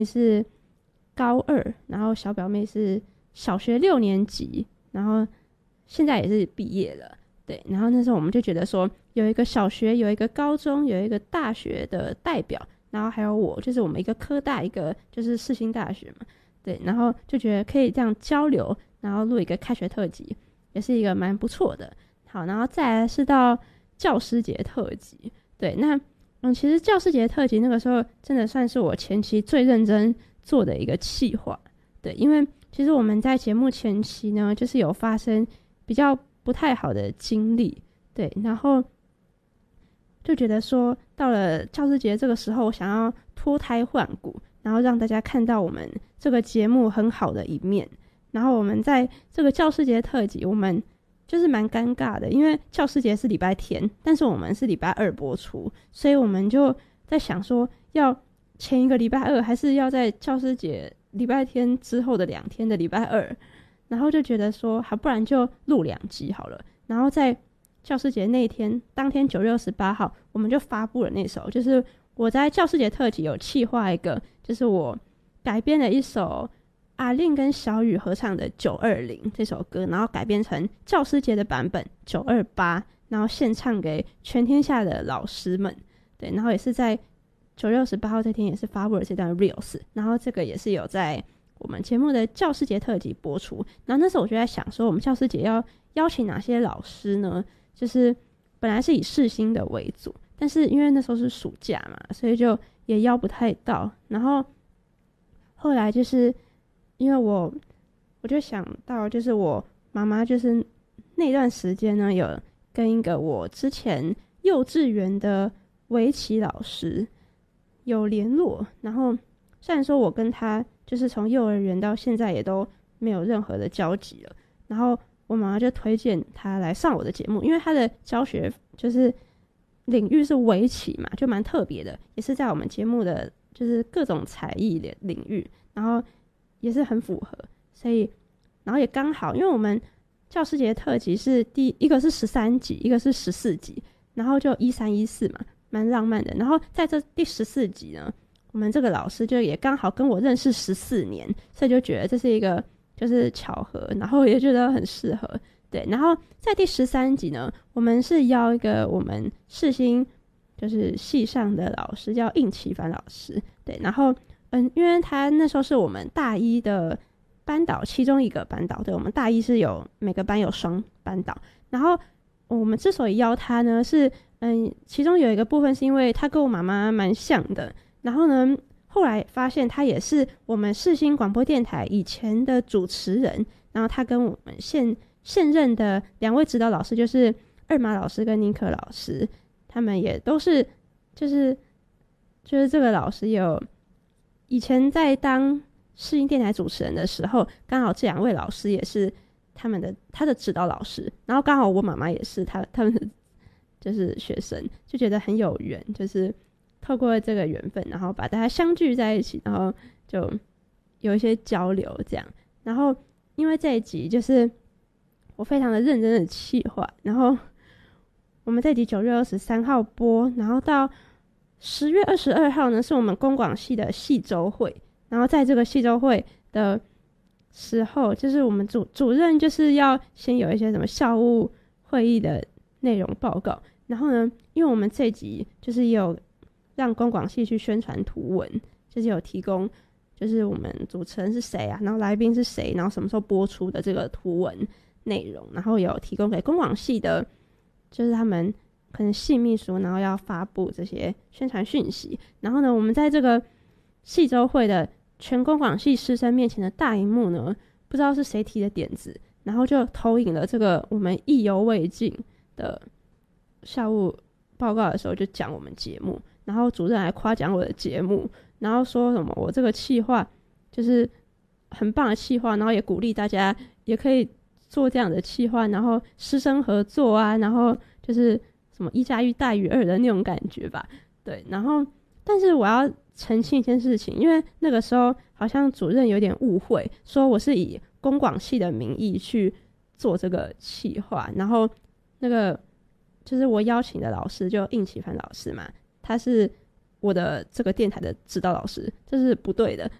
是高二，然后小表妹是小学6年级，然后现在也是毕业了。对，然后那时候我们就觉得说，有一个小学，有一个高中，有一个大学的代表，然后还有我，就是我们一个科大，一个就是世新大学嘛。对，然后就觉得可以这样交流，然后录一个开学特辑，也是一个蛮不错的。好，然后再来是到教师节特辑。对，那其实教师节特辑那个时候真的算是我前期最认真做的一个企划。对，因为其实我们在节目前期呢，就是有发生比较不太好的经历。对，然后就觉得说到了教师节这个时候，我想要脱胎换骨，然后让大家看到我们这个节目很好的一面。然后我们在这个教师节特辑，我们就是蛮尴尬的，因为教师节是礼拜天，但是我们是礼拜二播出，所以我们就在想说，要前一个礼拜二，还是要在教师节礼拜天之后的2天的礼拜二。然后就觉得说，好，不然就录2集好了。然后在教师节那一天，当天9月28号，我们就发布了那首，就是我在教师节特辑有企划一个，就是我改编了一首阿令跟小雨合唱的920这首歌，然后改编成教师节的版本928，然后献唱给全天下的老师们。对，然后也是在9月28号这天也是发布了这段 reels， 然后这个也是有在我们节目的教师节特辑播出。然后那时候我就在想说，我们教师节要邀请哪些老师呢？就是本来是以世新的为主，但是因为那时候是暑假嘛，所以就也邀不太到。然后后来就是因为我就想到，就是我妈妈就是那段时间呢，有跟一个我之前幼稚园的围棋老师有联络。然后虽然说我跟他就是从幼儿园到现在也都没有任何的交集了，然后我妈妈就推荐他来上我的节目，因为他的教学就是领域是围棋嘛，就蛮特别的，也是在我们节目的就是各种才艺的领域，然后也是很符合。所以然后也刚好，因为我们教师节特辑是一个是13集，一个是14集，然后就1314嘛，蛮浪漫的。然后在这第14集呢，我们这个老师就也刚好跟我认识14年，所以就觉得这是一个就是巧合，然后也觉得很适合。对，然后在第13集呢，我们是邀一个我们世新就是系上的老师，叫应奇凡老师。对，然后因为他那时候是我们大一的班导其中一个班导。对，我们大一是有每个班有双班导。然后我们之所以邀他呢，是其中有一个部分是因为他跟我妈妈蛮像的，然后呢后来发现他也是我们世新广播电台以前的主持人。然后他跟我们现任的2位指导老师，就是二马老师跟尼克老师，他们也都是就是这个老师有以前在当世新电台主持人的时候，刚好这2位老师也是他的指导老师，然后刚好我妈妈也是他们的就是学生，就觉得很有缘，就是透过这个缘分，然后把大家相聚在一起，然后就有一些交流这样。然后因为这一集就是我非常的认真的企划，然后我们这集9月23号播，然后到10月22号呢是我们公广系的系周会。然后在这个系周会的时候，就是我们主任就是要先有一些什么校务会议的内容报告。然后呢，因为我们这集就是也有让公广系去宣传图文，就是有提供就是我们主持人是谁啊，然后来宾是谁，然后什么时候播出的这个图文内容，然后有提供给公广系的就是他们可能系秘书，然后要发布这些宣传讯息。然后呢，我们在这个系周会的全公广系师生面前的大荧幕呢，不知道是谁提的点子，然后就投影了这个我们意犹未尽的校务报告的时候，就讲我们节目，然后主任还夸奖我的节目，然后说什么我这个企划就是很棒的企划，然后也鼓励大家也可以做这样的企划，然后师生合作啊，然后就是什么1+1大于2的那种感觉吧。对，然后但是我要澄清一件事情，因为那个时候好像主任有点误会，说我是以公广系的名义去做这个企划。然后那个就是我邀请的老师就应启凡老师嘛，他是我的这个电台的指导老师，这是不对的。